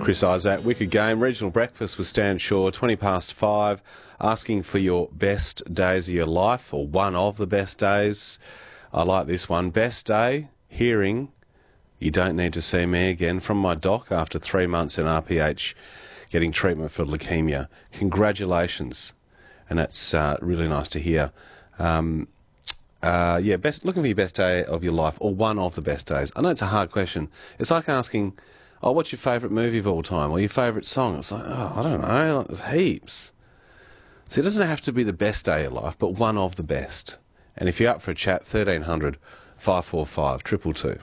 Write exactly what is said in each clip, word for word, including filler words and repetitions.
Chris Isaac, wicked game. Regional breakfast with Stan Shaw, twenty past five, asking for your best days of your life, or one of the best days. I like this one. Best day, hearing, "You don't need to see me again," from my doc after three months in R P H getting treatment for leukaemia. Congratulations. And that's uh, really nice to hear. Um, uh, yeah, best looking for your best day of your life, or one of the best days. I know it's a hard question. It's like asking, oh, what's your favourite movie of all time, or your favourite song? It's like, oh, I don't know, like, there's heaps. So it doesn't have to be the best day of your life, but one of the best. And if you're up for a chat, thirteen hundred, five four five, two two two.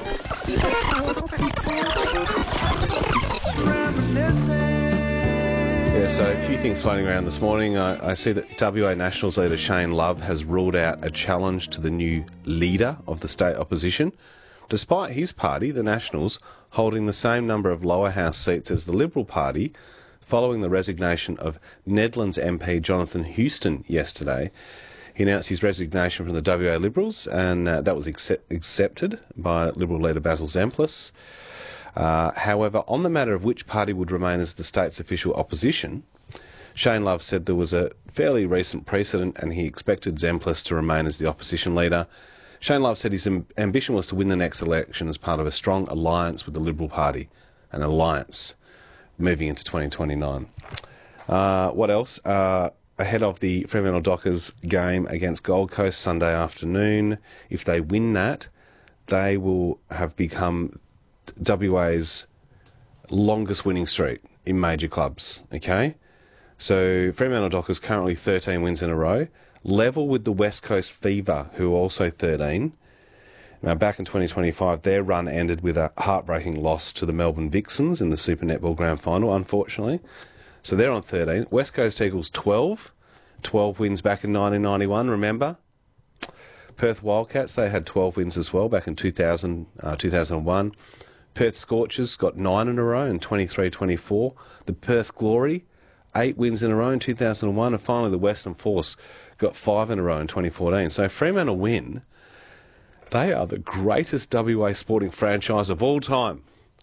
Yeah, so a few things floating around this morning. I, I see that W A Nationals leader Shane Love has ruled out a challenge to the new leader of the state opposition, despite his party, the Nationals, holding the same number of lower house seats as the Liberal Party, following the resignation of Nedlands M P Jonathan Houston yesterday. He announced his resignation from the W A Liberals, and uh, that was accept- accepted by Liberal leader Basil Zemplis. Uh, however, on the matter of which party would remain as the state's official opposition, Shane Love said there was a fairly recent precedent and he expected Zemplis to remain as the opposition leader. Shane Love said his am- ambition was to win the next election as part of a strong alliance with the Liberal Party, an alliance moving into twenty twenty-nine. Uh, what else? Uh, ahead of the Fremantle Dockers game against Gold Coast Sunday afternoon, if they win that, they will have become W A's longest winning streak in major clubs, okay? So Fremantle Dockers currently thirteen wins in a row, level with the West Coast Fever, who are also thirteen. Now, back in twenty twenty-five, their run ended with a heartbreaking loss to the Melbourne Vixens in the Super Netball Grand Final, unfortunately. So they're on thirteen. West Coast Eagles, twelve. twelve wins back in nineteen ninety-one, remember? Perth Wildcats, they had twelve wins as well back in two thousand, uh, two thousand one. Perth Scorchers got nine in a row in twenty-three twenty-four. The Perth Glory, eight wins in a row in two thousand one. And finally, the Western Force got five in a row in twenty fourteen. So Fremantle win. They are the greatest W A sporting franchise of all time.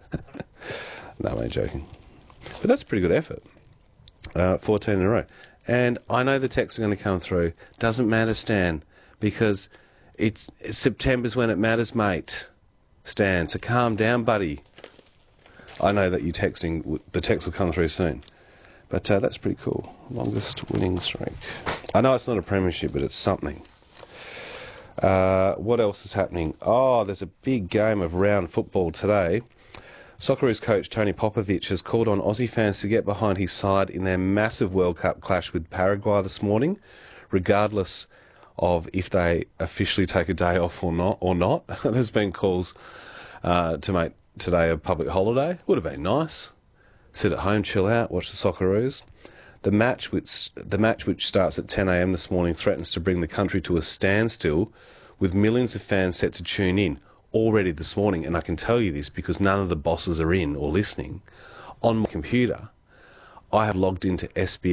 No, I ain't joking. But that's a pretty good effort. Uh, fourteen in a row. And I know the texts are going to come through. Doesn't matter, Stan, because it's, it's September's when it matters, mate. Stan, so calm down, buddy. I know that you're texting, the text will come through soon. But uh, that's pretty cool. Longest winning streak. I know it's not a premiership, but it's something. Uh, what else is happening? Oh, there's a big game of round football today. Socceroos coach Tony Popovic has called on Aussie fans to get behind his side in their massive World Cup clash with Paraguay this morning, regardless of if they officially take a day off or not. Or not. There's been calls uh, to make today a public holiday. Would have been nice. Sit at home, chill out, watch the Socceroos. The match, which the match which starts at ten a m this morning, threatens to bring the country to a standstill, with millions of fans set to tune in already this morning. And I can tell you this because none of the bosses are in or listening. On my computer, I have logged into S B S